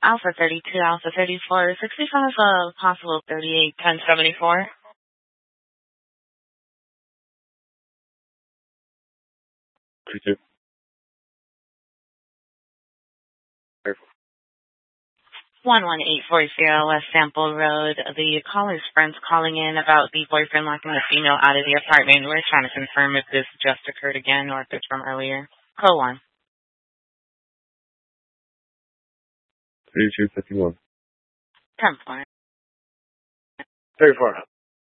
Alpha 32, Alpha 34, 65 of possible 38, 1074. 32. 11840 West Sample Road. The caller's friend's calling in about the boyfriend locking the female out of the apartment. We're trying to confirm if this just occurred again or if it's from earlier. Code 1. 3251. 10-4. 34.